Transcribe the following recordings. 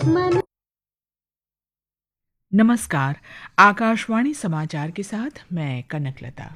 नमस्कार। आकाशवाणी समाचार के साथ मैं कनकलता।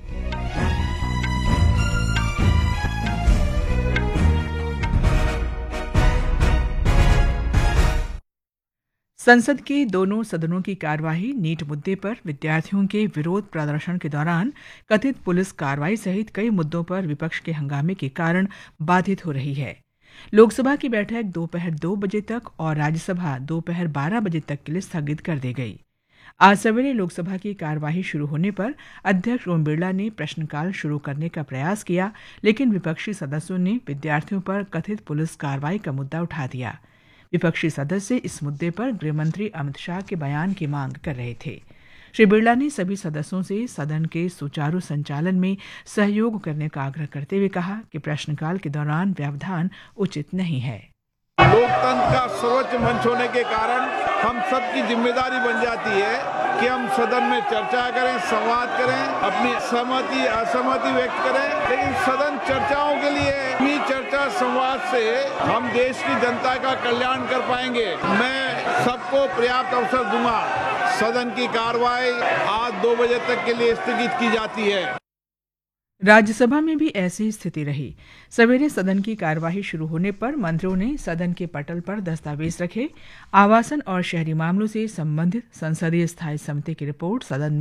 संसद के दोनों सदनों की कार्यवाही नीट मुद्दे पर विद्यार्थियों के विरोध प्रदर्शन के दौरान कथित पुलिस कार्रवाई सहित कई मुद्दों पर विपक्ष के हंगामे के कारण बाधित हो रही है। लोकसभा की बैठक दोपहर 2 बजे तक और राज्यसभा दोपहर 12 बजे तक के लिए स्थगित कर दी गई। आज सवेरे लोकसभा की कार्यवाही शुरू होने पर अध्यक्ष ओम बिरला ने प्रश्नकाल शुरू करने का प्रयास किया, लेकिन विपक्षी सदस्यों ने विद्यार्थियों पर कथित पुलिस कार्रवाई का मुद्दा उठा दिया। विपक्षी सदस्य इस मुद्दे पर गृहमंत्री अमित शाह के बयान की मांग कर रहे थे। श्री बिरला ने सभी सदस्यों से सदन के सुचारू संचालन में सहयोग करने का आग्रह करते हुए कहा कि प्रश्नकाल के दौरान व्यवधान उचित नहीं है। लोकतंत्र का सर्वोच्च मंच होने के कारण हम सबकी जिम्मेदारी बन जाती है कि हम सदन में चर्चा करें, संवाद करें, अपनी सहमति असहमति व्यक्त करें, लेकिन सदन चर्चाओं के लिए इन्हीं चर्चा संवाद से हम देश की जनता का कल्याण कर पाएंगे। मैं सबको पर्याप्त अवसर दूंगा। सदन की कार्रवाई आज 2 बजे तक के लिए स्थगित की जाती है। राज्यसभा में भी ऐसी स्थिति रही। सवेरे सदन की कार्यवाही शुरू होने पर मंत्रियों ने सदन के पटल पर दस्तावेज रखे। आवासन और शहरी मामलों से संबंधित संसदीय स्थायी समिति की रिपोर्ट सदन में